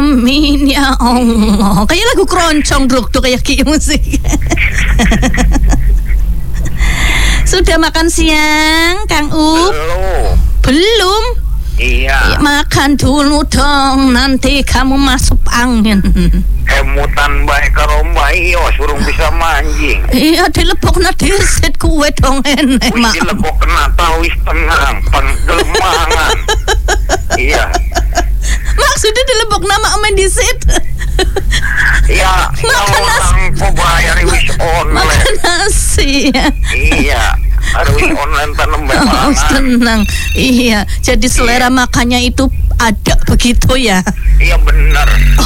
Amin ya Allah. Kayak lagu keroncong druk kayak musik. Sudah makan siang, Kang U? Belum? Iya. Makan dulu dong, nanti kamu masuk angin. Emutan baik karo mbak iyo, suruh bisa manjing. Iya, dilebokna disit kue dong enek, Mak. Dilebokna tawis tenang, penggelemangan. Iya. Maksudnya dilebokna mak main disit. Iya, makan nasi. Orang kok bayar wis online. Makan nasi ya. Iya. Harus online tanam Oh, tenang. Iya, jadi selera makannya itu ada begitu ya. Iya benar.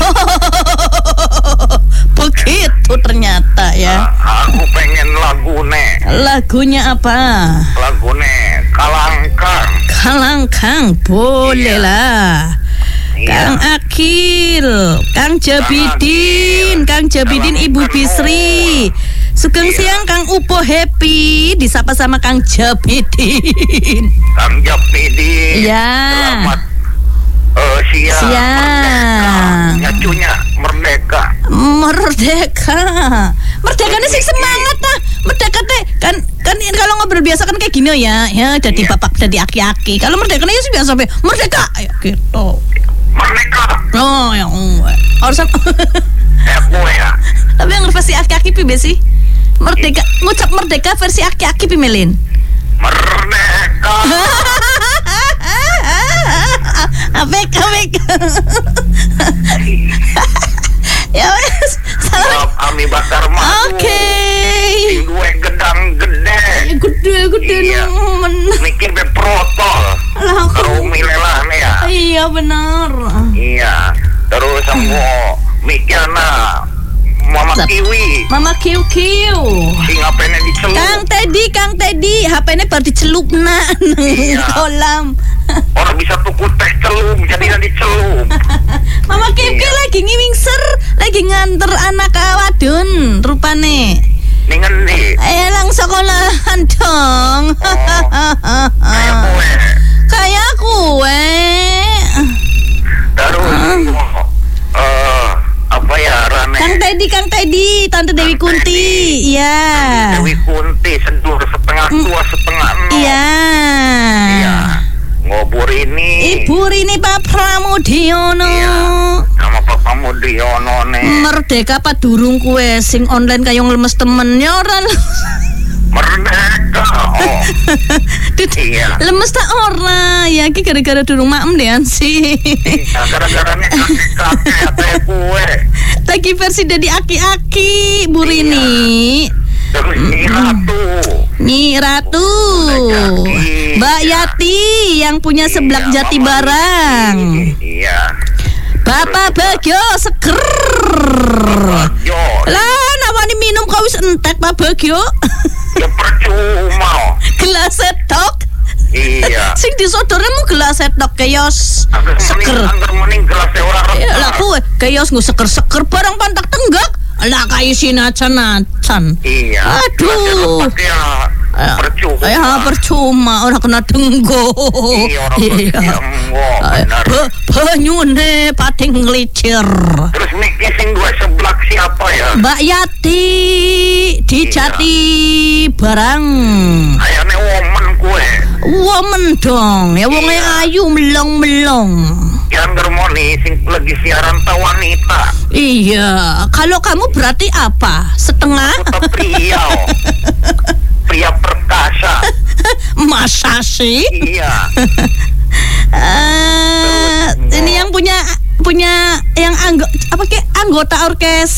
Begitu ternyata ya. Aku pengen Lagunya apa? Lagune Kalangkang. Kalangkang, boleh lah. Kang Akil, Kang Jabidin, Kang Jabidin Ibu Bisri. Sugeng siang Kang Upo Happy, disapa sama Kang Jabidin. Kang Jabidin. Ya. Selamat siang. Nyacunya Merdeka. Merdekanya sih semangat lah. Merdeka teh kan kalau ngobrol biasa kan kayak gini ya jadi bapak jadi aki-aki. Kalau merdekanya sih biasa sampai merdeka ya gitu. Merdeka. Oh ya harus ya. Tapi yang versi aki-aki pi sih. Merdeka, ngucap merdeka versi aki-aki pi Melin. Merdeka. Apek. Ya wes. Salam Ami Bakar Madu. Oke. Sing duwe gedang gede. Gede nemen. Mikir be protol. Kalau milelane ya. Iya benar. Iya. Terus semua mikirna Mama Kiwi. Mama Kiu. Sing HP-ne dicelup. Kang Teddy, HP-ne baru dicelupna nang kolam. Orang bisa tuku teh celup, jadi dicelup. Mama Kiu lagi ngiwingser, lagi nganter anak wadon rupane. Ning endi? Lang sekolahan dong. Kayak kue. Terus apa ya Rane? Kang Teddy, Tante Dewi Kunti. Iya. Dewi Kunti sedur setengah tua setengah nol. Iya. Ngobur ini. Ibu Rini Pak Pramudiono. Iya. Nama Pak Pramudiono nih. Merdeka apa durung kue sing online kayak lemes temennya orang. Merdeka. Oh. Iya. Lemes tak ora ya ki gara-gara durung maem dean sih. Iya, gara-garanya kakek atau kue. Lagi versi dari aki-aki Bu Rini. Terus Nyi Ratu. Mbak Yati yang punya seblak Jati Barang. Iya. Bapak Bagio seger. Lah nawani minum kau wis entek Pak Bagio. Ya percuma. Gelas setok. Iya. Sing disodoremu gelas setok kayos seger. Angger mending gelas ora rata. Ya lah kowe kayos nggo seger-seger barang pantak tenggak. Lah kayu sinacan-nacan. Iya. Aduh. Percuma. Ya percuma orang kena denggo. Iya orang kena denggo. Benar. Banyune pating ngelicir. Terus niki sing dua seblak siapa ya? Mbak Yati di Jati Barang. Ayane woman kue. Woman dong. Ya wong ayu melong-melong. Yang germoni sing lagi siaran ta wanita. Iya, kalau kamu berarti apa? Setengah? Aku pria. Pria perkasa. Masa sih? Iya. Ini yang punya yang anggota orkes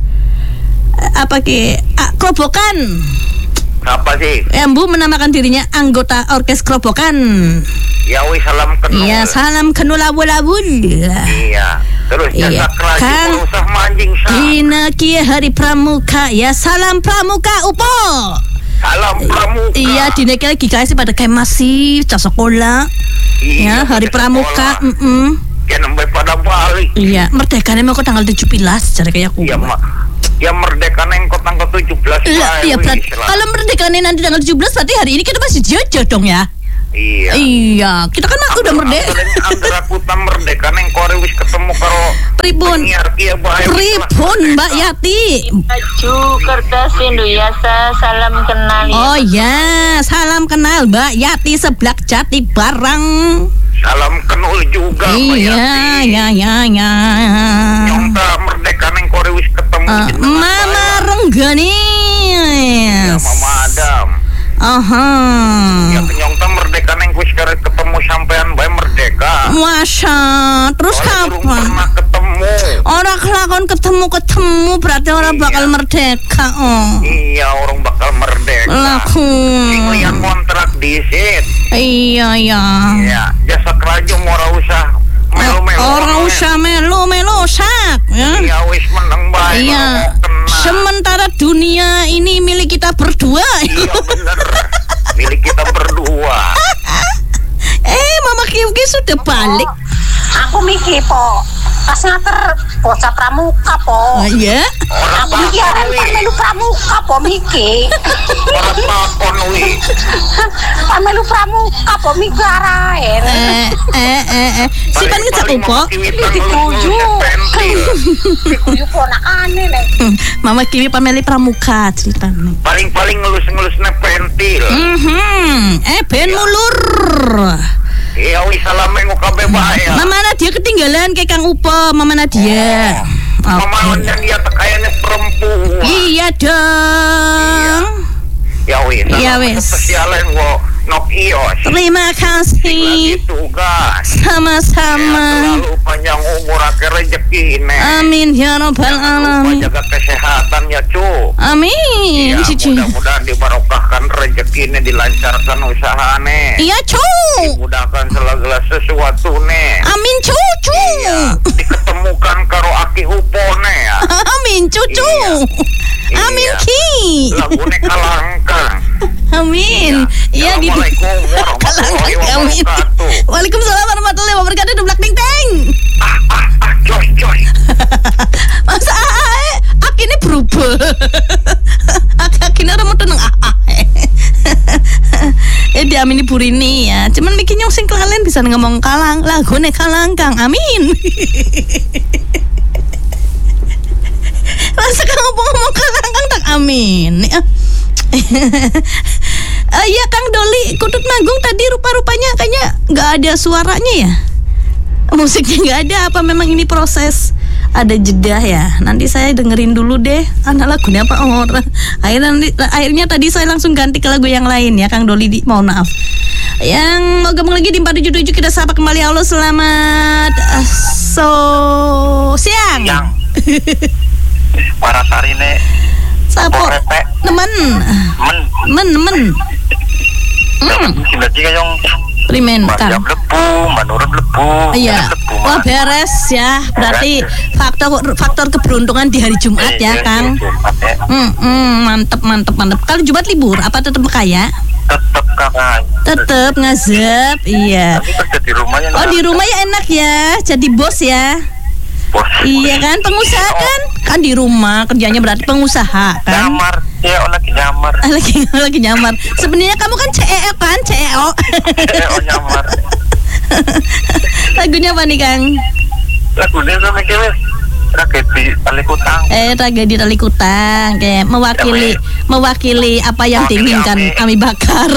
Kerobokan. Apa sih? Bu menamakan dirinya anggota orkes Kerobokan. Ya wis salam kenul. Iya, salam kenul abul-abul. Iya. Terus jasa kerja usah manjing sah. Dina Kia Hari Pramuka. Ya salam Pramuka Upo. Salam Pramuka. Iya, dina Kia lagi guys pada kayak masih sekolah. Iya, ya, Hari Pramuka. Ya nambah pada balik. Iya, merdekanya mau ke tanggal 17 cara kayak aku. Iya, ya merdeka neng kok tanggal 17. Iya, berarti kalau merdekanya nanti tanggal 17 berarti hari ini kita masih jajah dong ya. Iya, kita kan udah merdeka. Antara kita merdeka neng kore wis ketemu karo Pripun? Pripun Mbak Yati? Baju kertas Induyasa, salam kenal ya. Oh ya, salam kenal Mbak Yati Seblak Jati Barang. Salam kenul juga Mbak Yati. Iya. Nyongta merdeka neng kore wis ketemu Mama Renggani. ya Mama Adam. Aha. Ya nyongta merdeka neng wis ketemu sampean bae merdeka. Masya, terus Belum kapan? pernah ketemu. Orang kelakon ketemu berarti orang bakal merdeka. Oh. Iya, orang bakal merdeka. Laku. Sing lian kontrak disit. Iya. Ya, jasa kerja ora usah melu-melu. Orang usah melu sak. Ya. Iya, wis meneng bae. Iya. Sementara dunia ini milik kita berdua. Iya bener. Milik kita berdua. Mama Kiuki sudah balik. Aku mikir po, pas ngater bocah pramuka po. Iya. Aku mikir arek melu pramuka po mikir. Ora takon wi. Melu pramuka po mikir arae. Si pan ngejak upo. Dikuyu. Dikuyu ponakane nek. Mama Kiwi pameli pramuka ceritanya. Paling-paling ngelus-ngelusnya pentil. Ben mulur. Iya wis salame ngo kabeh bae. Mama Nadia ketinggalan kayak Kang Upo, Mama Nadia. Mama dia kayaknya perempuan. Iya dong. Ya wis. Iya wis. Spesialen wo nok ios. Terima kasih. Lagi tugas. Sama-sama. Selalu panjang umur akhir rezeki ini. Amin ya robbal alamin. Jaga kesehatan ya cu. Amin. Ya, Cici. mudah-mudahan dibarokahkan rezekinya, dilancarkan usahane. Iya cu. Dimudahkan segala sesuatu nih. Amin cucu. Diketemukan karo aki upone ya. Amin cucu. Iya. Amin ki. Lagune kalangkang. Amin. Iya di. Assalamualaikum warahmatullahi Amin. wabarakatuh. Waalaikumsalam warahmatullahi wabarakatuh. Dublak ting teng. Joy. Masa ini berubah. Ini orang mau tenang. Diamini Burini ya. Cuman bikin yang sing kalian bisa ngomong kalang lagune kalangkang. Amin. Masa kan ngomong kalangkang tak amin. Ya Kang Doli kutut nanggung tadi rupa-rupanya kayaknya nggak ada suaranya ya. Musiknya nggak ada, apa memang ini proses ada jeda ya? Nanti saya dengerin dulu deh. Anak lagunya apa orang? Akhirnya tadi saya langsung ganti ke lagu yang lain ya, Kang Doli. Mohon maaf. Yang mau gabung lagi di 477 kita sapa kembali. Halo, selamat siang. Para sarine. Sapo. Nemen. Silaji kayong Primen Kang. Menurut lebu. Iya. Wah beres ya. Berarti faktor keberuntungan di hari Jumat ya, Kang. Mantep. Kalau Jumat libur apa tetap kaya? Tetap kakak. Tetap ngazep. Iya. Tapi kerja di rumah ya. Oh, di rumah ya enak ya. Jadi bos ya. Bos. Iya kan, pengusaha kan di rumah kerjanya berarti pengusaha kan. Nyamar. Ya, lagi nyamar. Lagi nyamar. Sebenarnya kamu kan CEO kan, CEO. CEO nyamar. Lagunya apa nih, Kang? Lagunya sama kayak tragedi tali kutang. Tragedi tali kutang kayak mewakili apa yang diinginkan Ami Bakar.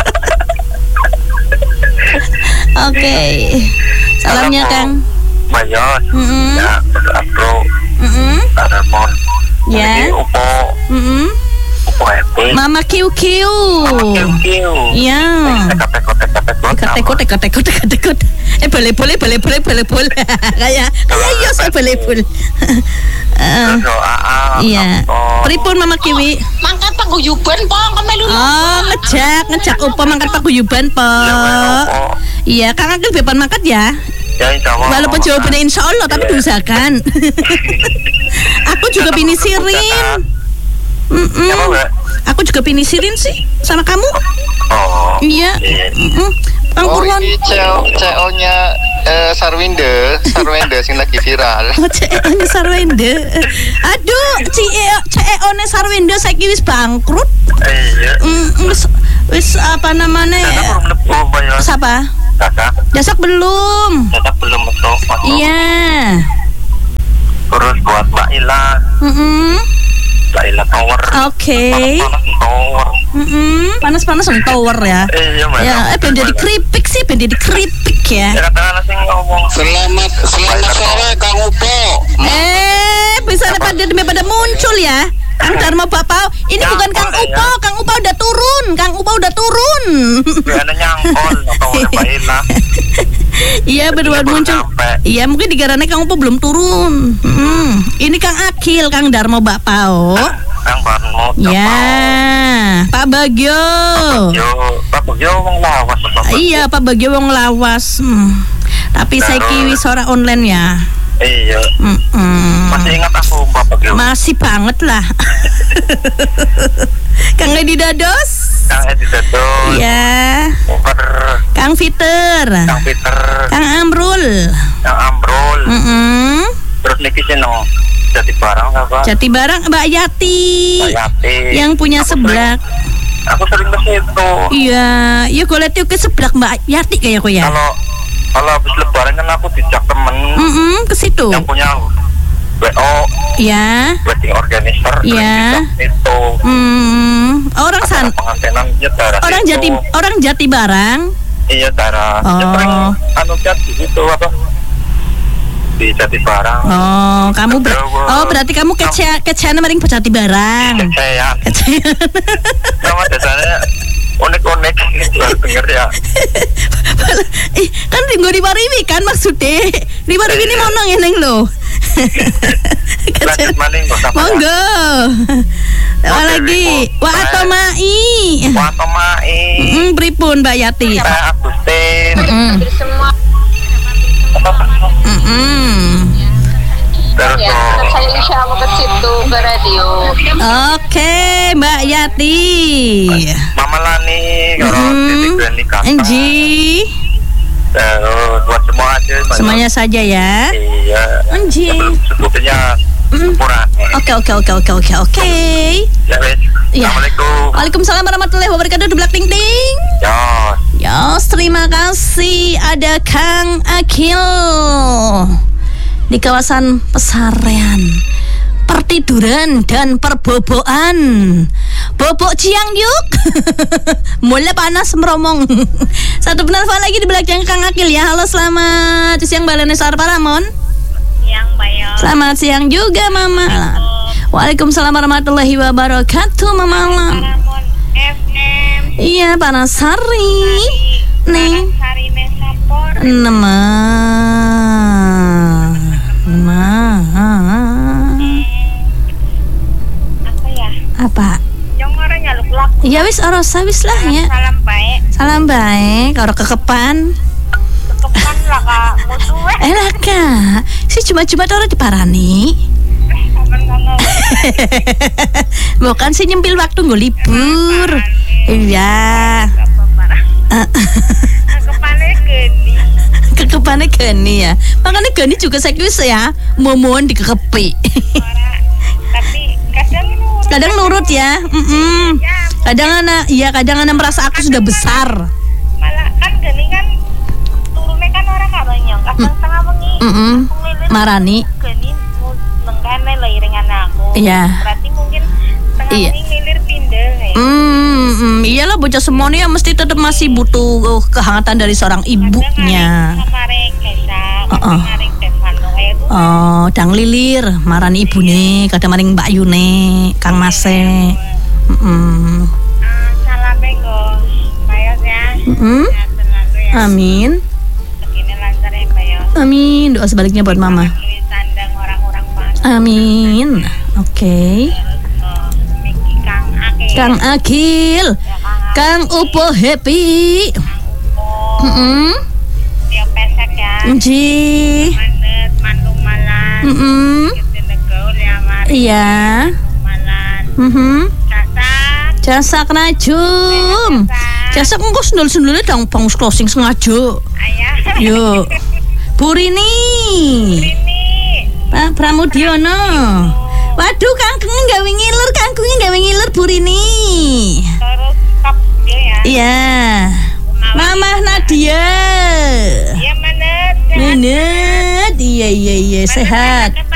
Oke. Salamnya Kang. Mayos. Ya, Astro. Ramon. Ya. Upo. Upo Epi. Mama Kiu. Iya. Tekot. Boleh. Kayak yo saya boleh. Iya. Pripun Mama Kiwi? Mangkat paguyuban po, kemelu. Oh, ngejak upo mangkat paguyuban po. Iya, Kang Akil bepan mangkat ya. Ya, insyaallah. Walaupun jawabannya insyaallah tapi diusahakan. Aku juga pinisirin. Aku juga pinisirin sih sama kamu. Oh. Iya. Kang Purwon. Ini CEO-nya Sarwende sing lagi viral. Oh, CEO-nya Sarwende. Aduh, CEO-nya Sarwende saiki wis bangkrut. Iya. Wis apa namanya? Dasak belum lebu bayar. Siapa? Dasak belum. Dasak belum betul. Iya. Terus buat Mbak Ila. Mbak Ila Tower. Oke. Panas Tower. Panas-panas tower ya. Iya Mbak. Ya, ben jadi keripik sih, ben jadi keripik ya. Ya katakan sing ngomong. Selamat sore Kang Upo. Bisa pada muncul ya. Kang Dharma Bapak, ini Nyangkol bukan Kang ya. Upo, Kang Upo udah turun. Biasanya nyangkol atau Mbak Ila. Iya baru muncul. Iya mungkin digarane Kang Upo belum turun. Ini Kang Akil, Kang Dharma Bapak. Kang Barno. Ya, Pak Bagio. Pak Bagio wong lawas. Iya, Pak Bagio wong lawas. Tapi saya wis ora online ya. Iya. Masih ingat aku Pak Bagio? Masih banget lah. Kang Edi Dados. Kang Edi Dados. Iya. Kang Peter. Kang Amrul. Terus niki sino Jati Barang apa? Jati Barang Mbak Yati. Yang punya seblak. Aku sering ke situ. Iya, ya golek ke seblak Mbak Yati kayak aku ya. Kalau habis lebaran kan aku dijak temen ke situ. yang punya WO. Iya. Wedding organizer. Iya. Itu. Orang sana. Pengantenan ya daerah. Orang Jati Barang. Iya daerah. Oh. Ya sering Jati itu apa? Di Jati Barang. Oh, kamu berarti kamu kecean maring Jati Barang. Kecean. Nama desanya unik-unik denger ya. Kan tinggal di Mariwi kan maksudnya. Di Mariwi ini mau nang eneng lo. Lanjut maning monggo. Lagi Watomai. Pripun Mbak Yati? Agustin. Terus saya insya Allah ke situ ke radio. Oke, Mbak Yati. Mama Lani kalau titik nikah. Anji. Terus buat semua aja. Semuanya saja ya. Iya. Anji. Sebutnya sempurna. Oke. Ya wes. Ya. Assalamualaikum. Waalaikumsalam warahmatullahi wabarakatuh. Dublak ting ting. Yos, terima kasih. Ada Kang Akil di kawasan Pesarean, pertiduran dan perbobokan. Bobok Ciangyuk. Mulai panas meromong. Satu penelpon lagi di belakang Kang Akil ya. Halo, selamat siang Mbak Lenes Paramon. Siang Bayo. Selamat siang juga Mama. Waalaikumsalam warahmatullahi wabarakatuh Mama. Paramon FM. Iya, Panasari. Ning. Panasari Mesapor. Nama. Apa ya? Apa? Yang orang nyaluk laku. Ya wis wis lah ya. Salam baik, karo kekepan. Kekepan lah kak, musuh. Lah kak, si cuma-cuma orang diparani. Bukan sih nyempil waktu nggak libur. Iya. Kekepannya geni ya. Makanya geni juga serius ya. Momon dikekepi. Tapi kadang nurut ya. Kadang anak merasa aku sudah besar. Malah kan geni kan turunnya kan orang gak banyak. Kadang setengah bengi. Marani. Geni mengkane lah iringan aku. Iya. Berarti mungkin setengah bengi ngilir pindel nih. Iyalah bocah semuanya mesti tetap masih butuh kehangatan dari seorang ibunya. Kemarin Kesa, kemarin Stefano itu. Oh, dang lilir, marani ibune, kadang maring Mbak Yune, Kang Mase. Salam bego, Bayos ya. Sehat selalu ya. Amin. Begini lancar ya Bayos. Amin. Doa sebaliknya buat Mama. Luis sandang orang-orang panas. Amin. Oke. Miki Kang Akil. Kang Akil. Kang Upo happy. Dia pesek ya. Ji. Manet, Mandung Malan. Ketenegaul ya Mari. Iya. Malan. Jasak najum. Jasak engko sendul-sendulnya dang bangus closing sengaja. Ayah. Yo. Burini. Ini. Pak Pramudiono. Waduh, kangkungnya gawe ngiler Burini. Terus radio ya. Iya. Mama Nadia. Iya, Manet. Manet. Iya, sehat.